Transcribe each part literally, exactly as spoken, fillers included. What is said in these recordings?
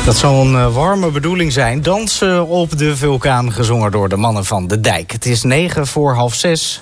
Dat zal een uh, warme bedoeling zijn. Dansen op de vulkaan, gezongen door de mannen van de dijk. Het is negen voor half zes.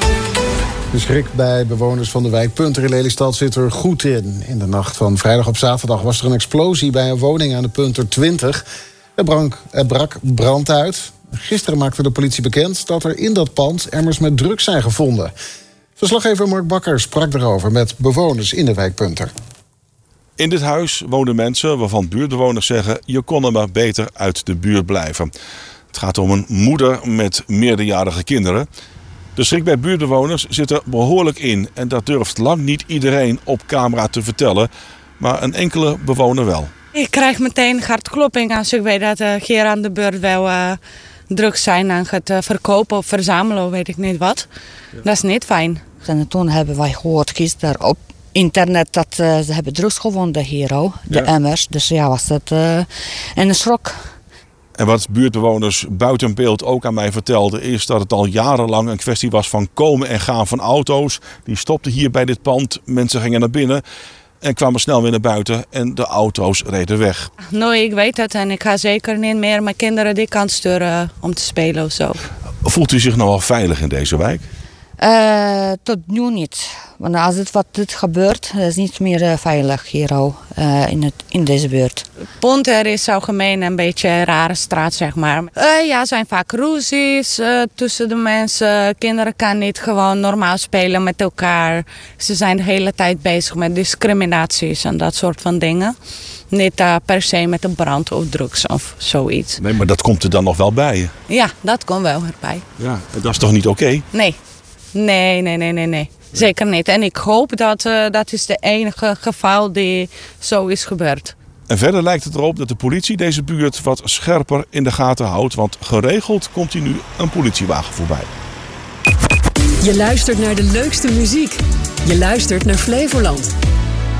De schrik bij bewoners van de wijk Punter in Lelystad zit er goed in. In de nacht van vrijdag op zaterdag was er een explosie bij een woning aan de Punter twintig. Er, brank, er brak brand uit. Gisteren maakte de politie bekend dat er in dat pand emmers met drugs zijn gevonden. Verslaggever Mark Bakker sprak erover met bewoners in de wijk Punter. In dit huis woonden mensen waarvan buurtbewoners zeggen: je kon er maar beter uit de buurt blijven. Het gaat om een moeder met meerderjarige kinderen. De schrik bij buurtbewoners zit er behoorlijk in. En dat durft lang niet iedereen op camera te vertellen. Maar een enkele bewoner wel. Ik krijg meteen hartklopping als ik weet dat er hier aan de beurt wel uh, drugs zijn aan het uh, verkopen of verzamelen, weet ik niet wat. Ja. Dat is niet fijn. En toen hebben wij gehoord gisteren op internet dat uh, ze hebben drugs gevonden hier al, de ja. emmers. Dus ja, was het uh, een schok. En wat buurtbewoners buiten beeld ook aan mij vertelden, is dat het al jarenlang een kwestie was van komen en gaan van auto's. Die stopten hier bij dit pand, mensen gingen naar binnen en kwamen snel weer naar buiten en de auto's reden weg. Nee, ik weet het en ik ga zeker niet meer mijn kinderen die kant sturen om te spelen of zo. Voelt u zich nou al veilig in deze wijk? Uh, tot nu niet. Want als het wat dit gebeurt, is het niet meer uh, veilig hier al uh, in, het, in deze buurt. Punter is algemeen een beetje een rare straat, zeg maar. Uh, ja, er zijn vaak ruzies uh, tussen de mensen. Kinderen kunnen niet gewoon normaal spelen met elkaar. Ze zijn de hele tijd bezig met discriminaties en dat soort van dingen. Niet uh, per se met een brand of drugs of zoiets. Nee, maar dat komt er dan nog wel bij? Ja, dat komt wel erbij. Ja, dat is toch niet oké? Okay? Nee. Nee, nee, nee, nee, nee. Zeker niet. En ik hoop dat uh, dat is de enige geval die zo is gebeurd. En verder lijkt het erop dat de politie deze buurt wat scherper in de gaten houdt. Want geregeld komt hier nu een politiewagen voorbij. Je luistert naar de leukste muziek. Je luistert naar Flevoland.